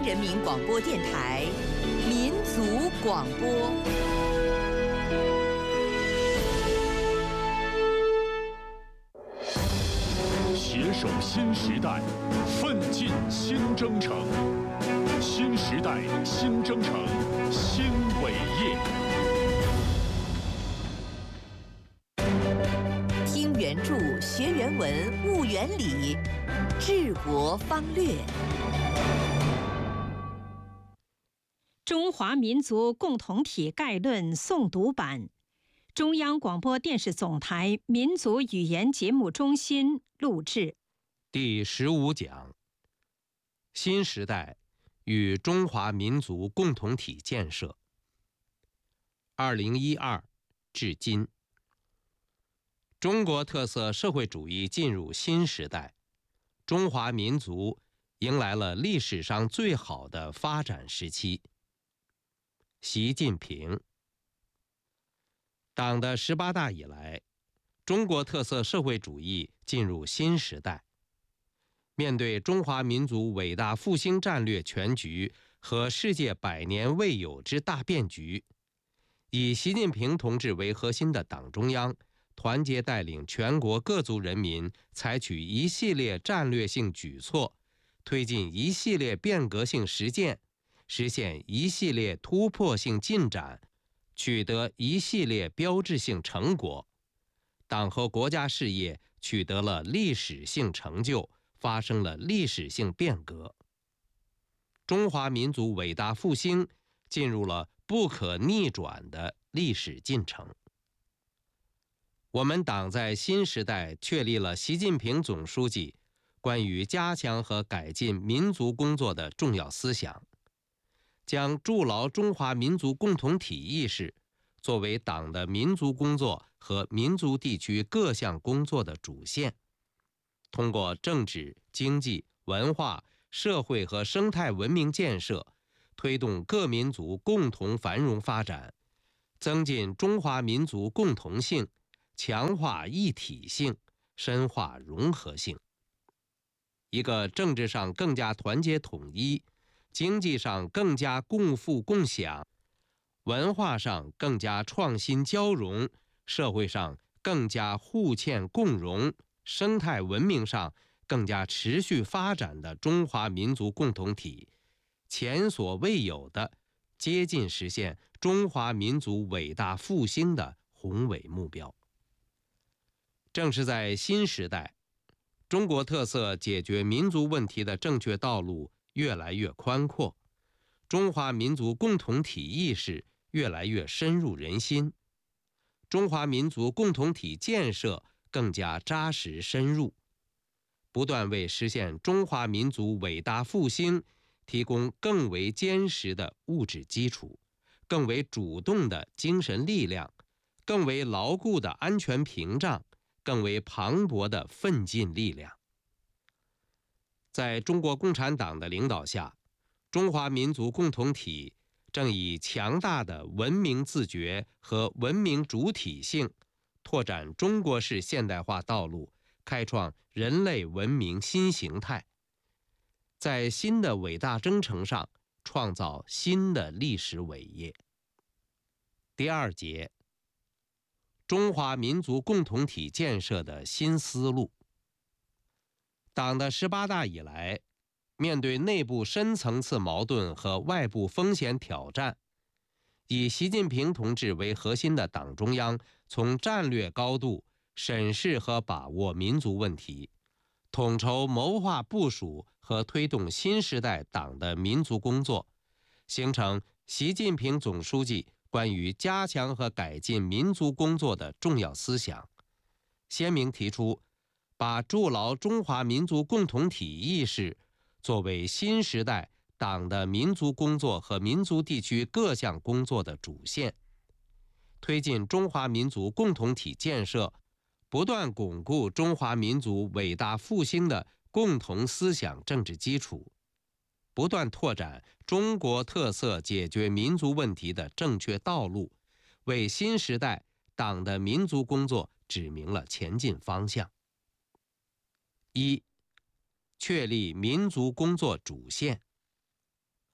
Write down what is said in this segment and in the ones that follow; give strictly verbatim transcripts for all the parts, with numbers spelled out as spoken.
人民广播电台民族广播。 携手新时代，奋进新征程。新时代新征程新伟业。 听原著，学原文，悟原理，治国方略。 中华民族共同体概论诵读版，中央广播电视总台民族语言节目中心录制。 第十五讲：新时代与中华民族共同体建设。二零一二至今，中国特色社会主义进入新时代，中华民族迎来了历史上最好的发展时期。习近平。党的十八大以来，中国特色社会主义进入新时代。面对中华民族伟大复兴战略全局和世界百年未有之大变局，以习近平同志为核心的党中央团结带领全国各族人民，采取一系列战略性举措，推进一系列变革性实践，实现一系列突破性进展，取得一系列标志性成果，党和国家事业取得了历史性成就，发生了历史性变革。中华民族伟大复兴进入了不可逆转的历史进程。我们党在新时代确立了习近平总书记关于加强和改进民族工作的重要思想，将筑牢中华民族共同体意识作为党的民族工作和民族地区各项工作的主线，通过政治、经济、文化、社会和生态文明建设，推动各民族共同繁荣发展，增进中华民族共同性，强化一体性，深化融合性。一个政治上更加团结统一，经济上更加共富共享，文化上更加创新交融，社会上更加互嵌共荣，生态文明上更加持续发展的中华民族共同体，前所未有的接近实现中华民族伟大复兴的宏伟目标。正是在新时代，中国特色解决民族问题的正确道路越来越宽阔，中华民族共同体意识越来越深入人心，中华民族共同体建设更加扎实深入，不断为实现中华民族伟大复兴提供更为坚实的物质基础，更为主动的精神力量，更为牢固的安全屏障，更为磅礴的奋进力量。在中国共产党的领导下，中华民族共同体正以强大的文明自觉和文明主体性，拓展中国式现代化道路，开创人类文明新形态，在新的伟大征程上创造新的历史伟业。第二节，中华民族共同体建设的新思路。党的十八大以来，面对内部深层次矛盾和外部风险挑战，以习近平同志为核心的党中央从战略高度审视和把握民族问题，统筹谋划部署和推动新时代党的民族工作，形成习近平总书记关于加强和改进民族工作的重要思想，鲜明提出把筑牢中华民族共同体意识作为新时代党的民族工作和民族地区各项工作的主线，推进中华民族共同体建设，不断巩固中华民族伟大复兴的共同思想政治基础，不断拓展中国特色解决民族问题的正确道路，为新时代党的民族工作指明了前进方向。一、确立民族工作主线。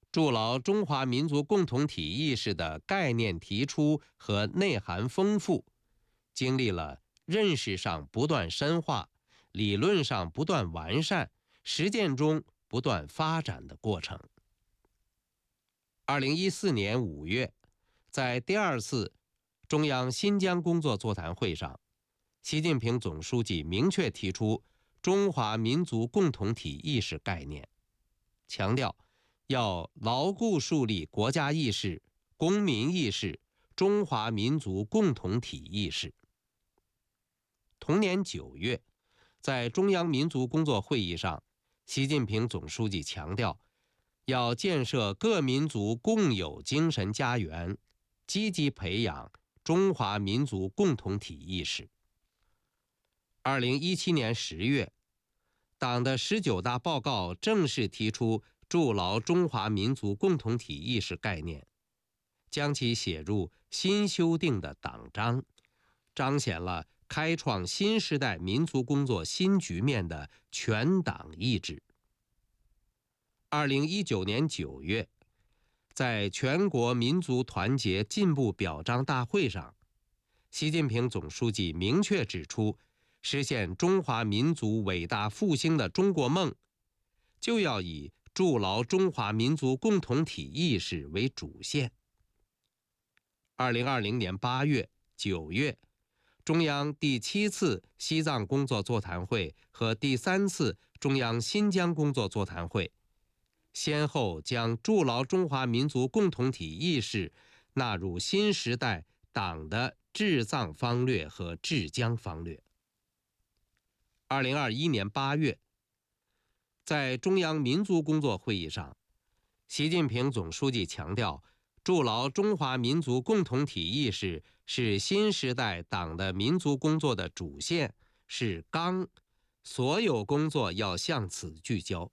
筑牢中华民族共同体意识的概念提出和内涵丰富，经历了认识上不断深化、理论上不断完善、实践中不断发展的过程。二零一四年五月，在第二次中央新疆工作座谈会上，习近平总书记明确提出中华民族共同体意识概念，强调要牢固树立国家意识、公民意识、中华民族共同体意识。同年九月，在中央民族工作会议上，习近平总书记强调，要建设各民族共有精神家园，积极培养中华民族共同体意识。二零一七年十月，党的十九大报告正式提出筑牢中华民族共同体意识概念，将其写入新修订的党章，彰显了开创新时代民族工作新局面的全党意志。二零一九年九月，在全国民族团结进步表彰大会上，习近平总书记明确指出，实现中华民族伟大复兴的中国梦，就要以筑牢中华民族共同体意识为主线。二零二零年八月、九月，中央第七次西藏工作座谈会和第三次中央新疆工作座谈会，先后将筑牢中华民族共同体意识纳入新时代党的治藏方略和治疆方略。二零二一年八月，在中央民族工作会议上，习近平总书记强调，筑牢中华民族共同体意识是新时代党的民族工作的主线，是纲，所有工作要向此聚焦。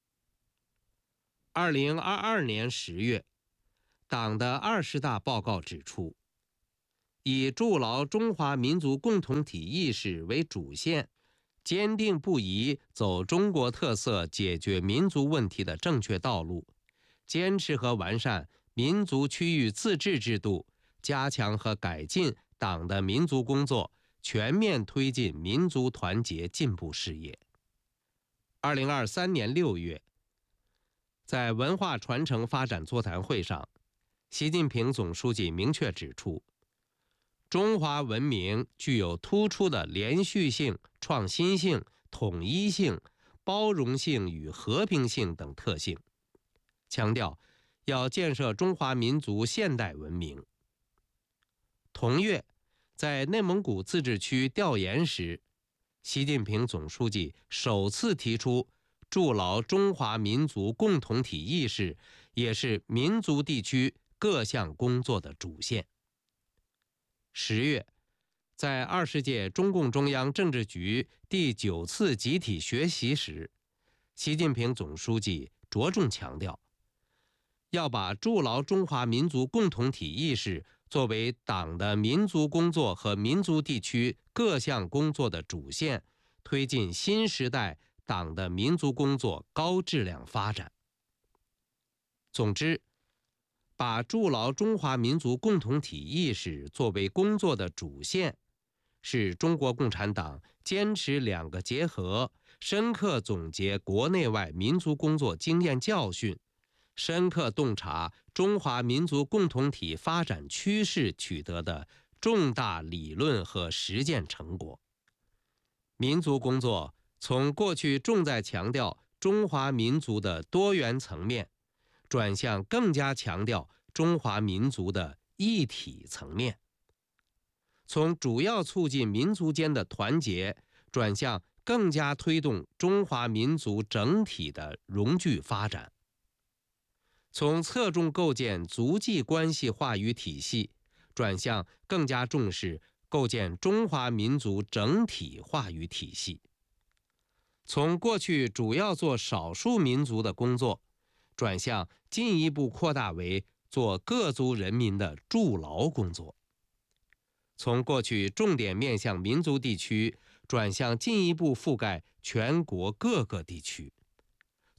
二零二二年十月，党的二十大报告指出，以筑牢中华民族共同体意识为主线，坚定不移走中国特色解决民族问题的正确道路，坚持和完善民族区域自治制度，加强和改进党的民族工作，全面推进民族团结进步事业。二零二三年六月，在文化传承发展座谈会上，习近平总书记明确指出，中华文明具有突出的连续性、创新性、统一性、包容性与和平性等特性，强调要建设中华民族现代文明。同月，在内蒙古自治区调研时，习近平总书记首次提出筑牢中华民族共同体意识，也是民族地区各项工作的主线。十月，在二十届中共中央政治局第九次集体学习时，习近平总书记着重强调，要把筑牢中华民族共同体意识作为党的民族工作和民族地区各项工作的主线，推进新时代党的民族工作高质量发展。总之，把筑牢中华民族共同体意识作为工作的主线，是中国共产党坚持两个结合，深刻总结国内外民族工作经验教训，深刻洞察中华民族共同体发展趋势取得的重大理论和实践成果。民族工作从过去重在强调中华民族的多元层面，转向更加强调中华民族的一体层面，从主要促进民族间的团结，转向更加推动中华民族整体的融聚发展，从侧重构建族际关系话语体系，转向更加重视构建中华民族整体话语体系，从过去主要做少数民族的工作，转向进一步扩大为做各族人民的筑牢工作，从过去重点面向民族地区，转向进一步覆盖全国各个地区，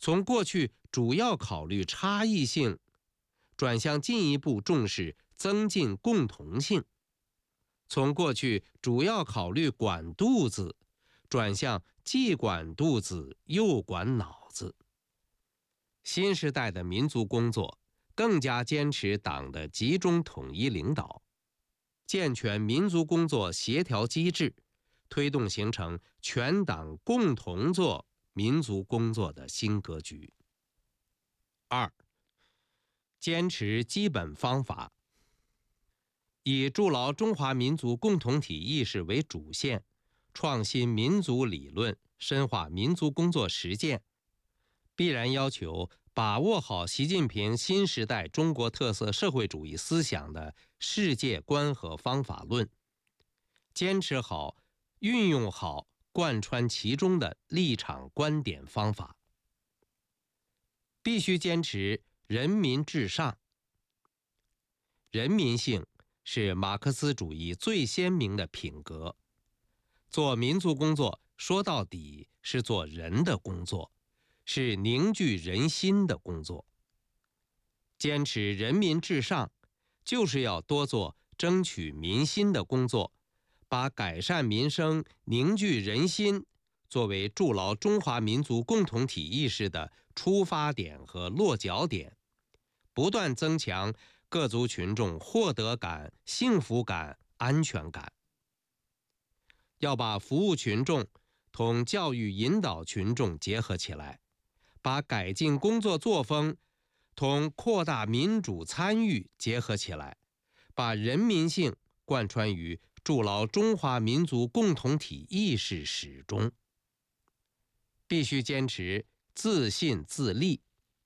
从过去主要考虑差异性，转向进一步重视增进共同性；从过去主要考虑管肚子，转向既管肚子又管脑子。新时代的民族工作更加坚持党的集中统一领导，健全民族工作协调机制，推动形成全党共同做民族工作的新格局。二、坚持基本方法，以筑牢中华民族共同体意识为主线，创新民族理论，深化民族工作实践，必然要求把握好习近平新时代中国特色社会主义思想的世界观和方法论，坚持好、运用好贯穿其中的立场、观点、方法。必须坚持人民至上。人民性是马克思主义最鲜明的品格。做民族工作，说到底是做人的工作，是凝聚人心的工作。坚持人民至上，就是要多做争取民心的工作，把改善民生、凝聚人心作为筑牢中华民族共同体意识的出发点和落脚点，不断增强各族群众获得感、幸福感、安全感。要把服务群众同教育引导群众结合起来，把改进工作作风同扩大民主参与结合起来，把人民性贯穿于筑牢中华民族共同体意识始终。必须坚持自信自立。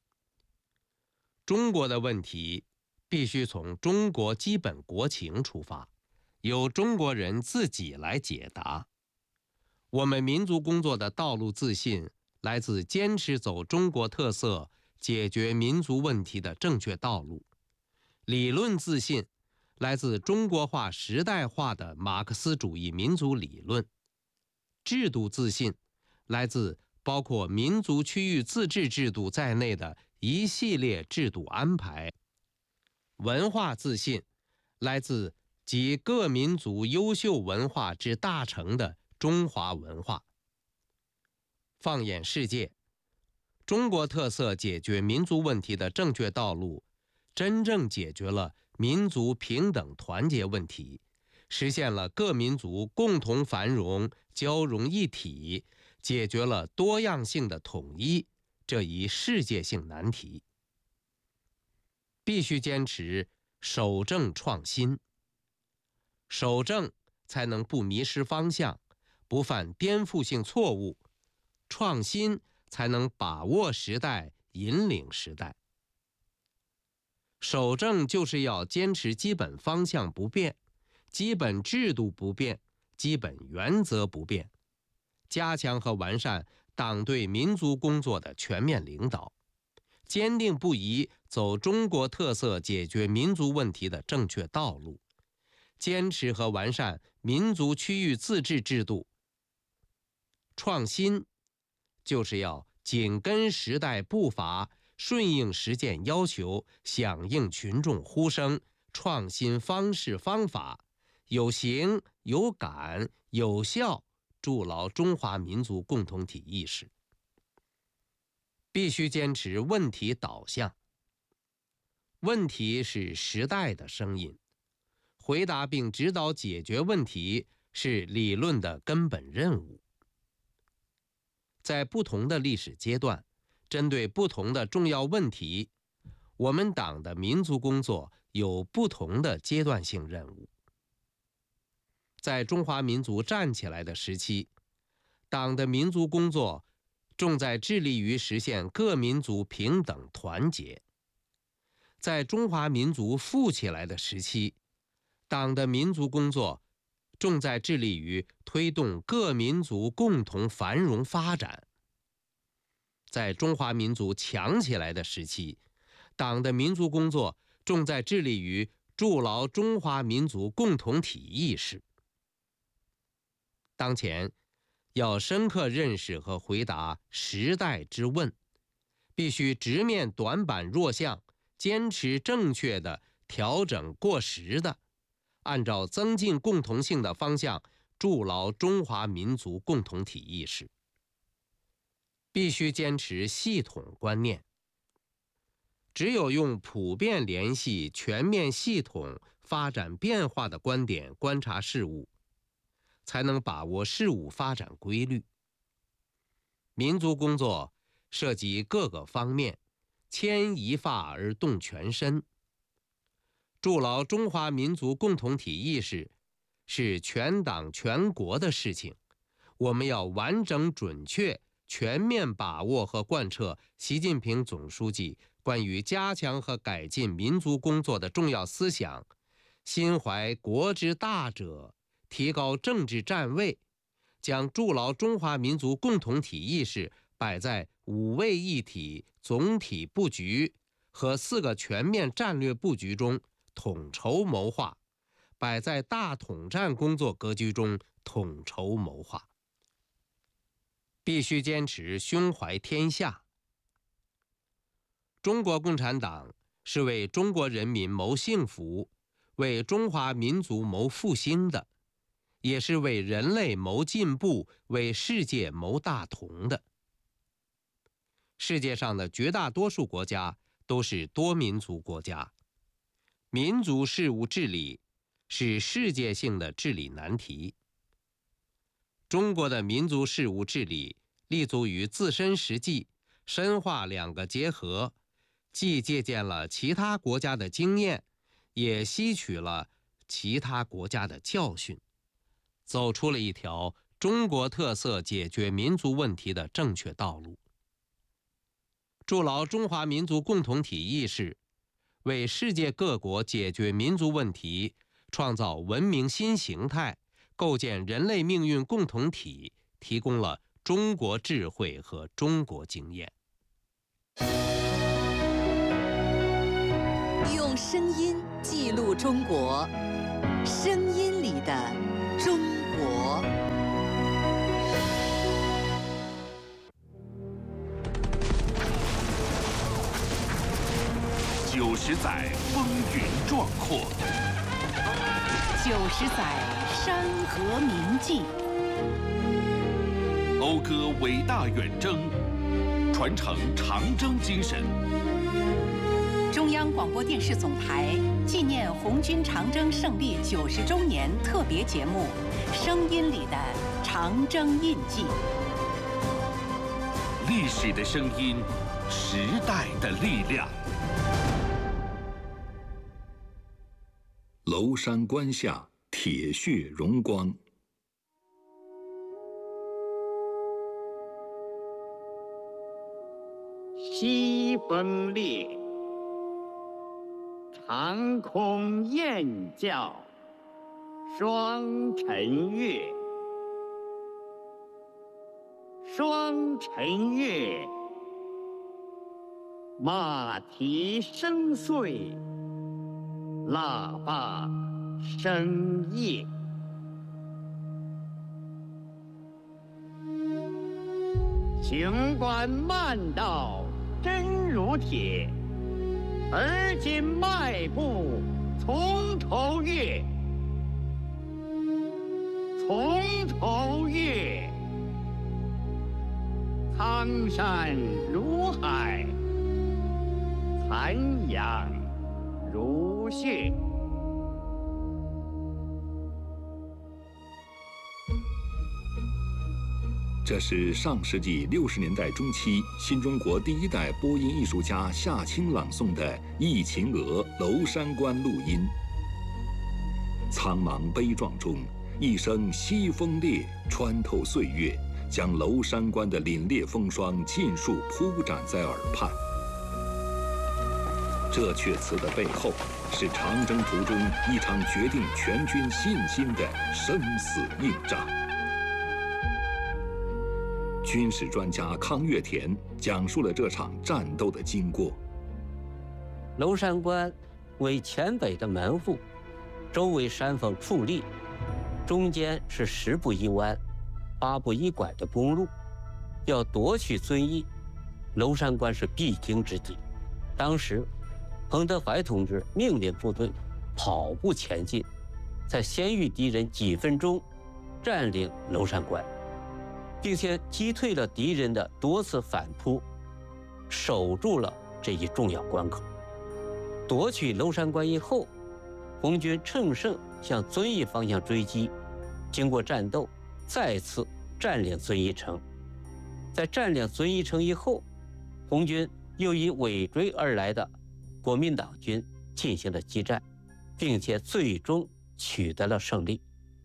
中国的问题必须从中国基本国情出发，由中国人自己来解答。我们民族工作的道路自信，来自坚持走中国特色解决民族问题的正确道路；理论自信，来自中国化时代化的马克思主义民族理论；制度自信，来自包括民族区域自治制度在内的一系列制度安排；文化自信，来自集各民族优秀文化之大成的中华文化。放眼世界，中国特色解决民族问题的正确道路，真正解决了民族平等团结问题，实现了各民族共同繁荣、交融一体，解决了多样性的统一这一世界性难题。必须坚持守正创新。守正才能不迷失方向，不犯颠覆性错误；创新才能把握时代，引领时代。守正就是要坚持基本方向不变，基本制度不变，基本原则不变，加强和完善党对民族工作的全面领导，坚定不移走中国特色解决民族问题的正确道路，坚持和完善民族区域自治制度。创新就是要紧跟时代步伐，顺应实践要求，响应群众呼声，创新方式方法，有形有感有效筑牢中华民族共同体意识。必须坚持问题导向。问题是时代的声音，回答并指导解决问题是理论的根本任务。在不同的历史阶段，针对不同的重要问题，我们党的民族工作有不同的阶段性任务。在中华民族站起来的时期，党的民族工作重在致力于实现各民族平等团结。在中华民族富起来的时期，党的民族工作重在致力于推动各民族共同繁荣发展。在中华民族强起来的时期，党的民族工作重在致力于筑牢中华民族共同体意识。当前，要深刻认识和回答时代之问， 必须直面短板弱项，坚持正确的，调整过时的，按照增进共同性的方向筑牢中华民族共同体意识。必须坚持系统观念，只有用普遍联系、全面系统、发展变化的观点观察事物，才能把握事物发展规律。民族工作涉及各个方面，牵一发而动全身。筑牢中华民族共同体意识是全党全国的事情，我们要完整准确全面把握和贯彻习近平总书记关于加强和改进民族工作的重要思想，心怀国之大者，提高政治站位，将筑牢中华民族共同体意识摆在五位一体总体布局和四个全面战略布局中统筹谋划，摆在大统战工作格局中统筹谋划。必须坚持胸怀天下。中国共产党是为中国人民谋幸福，为中华民族谋复兴的，也是为人类谋进步，为世界谋大同的。世界上的绝大多数国家都是多民族国家，民族事务治理是世界性的治理难题。中国的民族事务治理立足于自身实际，深化两个结合，既借鉴了其他国家的经验，也吸取了其他国家的教训，走出了一条中国特色解决民族问题的正确道路。筑牢中华民族共同体意识，为世界各国解决民族问题、创造文明新形态、构建人类命运共同体提供了中国智慧和中国经验。 用声音记录中国，声音里的中国。 九十载风云壮阔， 九十载山河铭记， 讴歌伟大远征，传承长征精神。 中央广播电视总台纪念红军长征胜利九十周年特别节目《声音里的长征印记》。 历史的声音，时代的力量。 娄山关下，铁血荣光。 西风烈，长空雁叫，双晨月，双晨月，马蹄声碎，喇叭声夜。行官慢道真如铁，而今迈步从头越，从头越。苍山如海，残阳如血。 这是上世纪六十年代中期新中国第一代播音艺术家夏青朗诵的《忆秦娥·娄山关》录音。苍茫悲壮中，一声西风烈，穿透岁月，将娄山关的凛冽风霜尽数铺展在耳畔。这阙词的背后，是长征途中一场决定全军信心的生死硬仗。军事专家康岳田讲述了这场战斗的经过。 娄山关为黔北的门户，周围山峰矗立，中间是十步一弯、八步一拐的公路。要夺取遵义， 娄山关是必经之地。当时，彭德怀同志命令部队跑步前进，在先于敌人几分钟占领娄山关，并且击退了敌人的多次反扑，守住了这一重要关口。夺取娄山关以后，红军乘胜向遵义方向追击，经过战斗，再次占领遵义城。在占领遵义城以后，红军又以尾追而来的国民党军进行了激战，并且最终取得了胜利。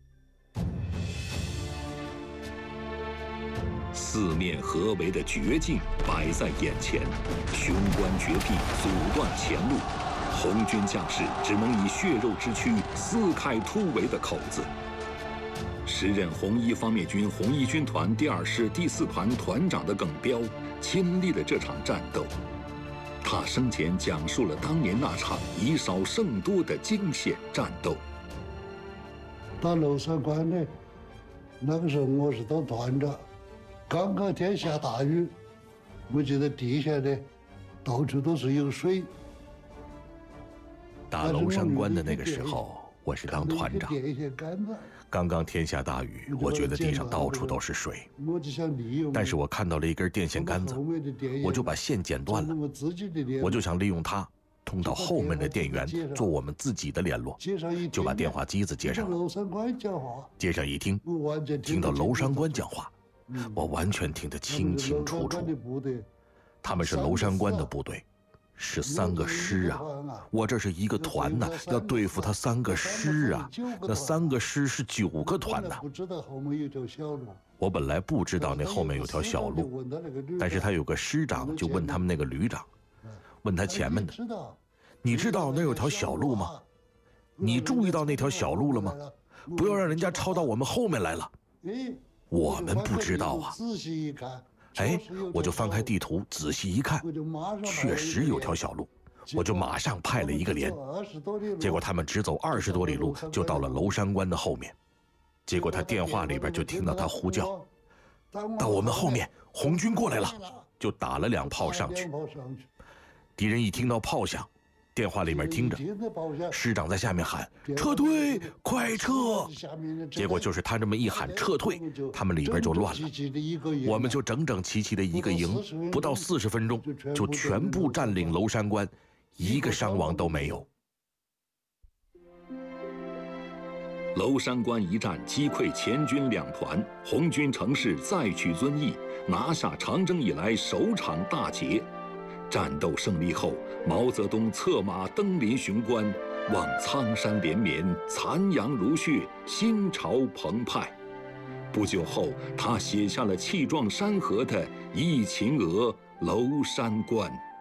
四面合围的绝境摆在眼前，雄关绝壁阻断前路，红军将士只能以血肉之躯撕开突围的口子。时任红一方面军红一军团第二师第四团团长的耿彪亲历了这场战斗。他生前讲述了当年那场以少胜多的惊险战斗。 到娄山关呢，那个时候我是当团长，刚刚天下大雨，我觉得地下呢到处都是有水。 打娄山关的那个时候，我是当团长。刚刚天下大雨，我觉得地上到处都是水。但是我看到了一根电线杆子，我就把线剪断了。我就想利用它通到后面的电源，做我们自己的联络，就把电话机子接上了。接上一听，听到娄山关讲话，我完全听得清清楚楚。他们是娄山关的部队。是三个师啊！我这是一个团呐，要对付他三个师啊！那三个师是九个团呐。我本来不知道那后面有条小路，但是他有个师长就问他们那个旅长，问他前面的，你知道那有条小路吗？你注意到那条小路了吗？不要让人家抄到我们后面来了。我们不知道啊。哎，我就翻开地图，仔细一看，确实有条小路，我就马上派了一个连。结果他们只走二十多里路，就到了娄山关的后面。结果他电话里边就听到他呼叫：“到我们后面，红军过来了！”就打了两炮上去。敌人一听到炮响，电话里面听着，师长在下面喊：“撤退，快撤！”结果就是他这么一喊撤退，他们里边就乱了。我们就整整齐齐的一个营，不到四十分钟就全部占领娄山关，一个伤亡都没有。 娄山关一战击溃前军两团，红军乘势再取遵义，拿下长征以来首场大捷。战斗胜利后，毛泽东策马登临雄关，望苍山连绵，残阳如血，心潮澎湃。不久后，他写下了气壮山河的《忆秦娥·娄山关》。